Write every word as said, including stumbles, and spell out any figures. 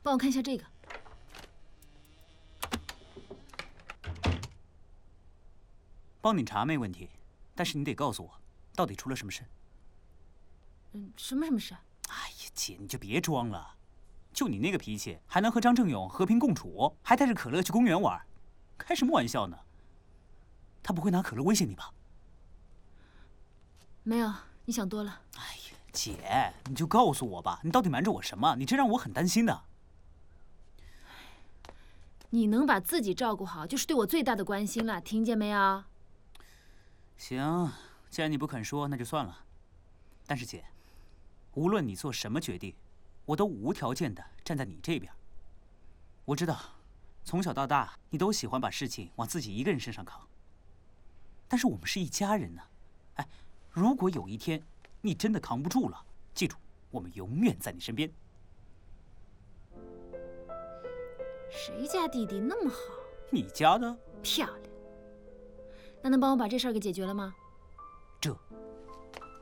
帮我看一下这个。 帮你查没问题，但是你得告诉我，到底出了什么事？ 嗯，什么什么事？ 哎呀，姐，你就别装了，就你那个脾气，还能和张正勇和平共处，还带着可乐去公园玩，开什么玩笑呢？他不会拿可乐威胁你吧？ 没有，你想多了。 哎呀，姐，你就告诉我吧，你到底瞒着我什么？你这让我很担心的。 你能把自己照顾好，就是对我最大的关心了，听见没有？ 行，既然你不肯说，那就算了。但是姐，无论你做什么决定，我都无条件的站在你这边。我知道，从小到大你都喜欢把事情往自己一个人身上扛，但是我们是一家人呢。哎，如果有一天你真的扛不住了，记住，我们永远在你身边。 谁家弟弟那么好？ 你家的？ 漂亮。那能帮我把这事儿给解决了吗？ 这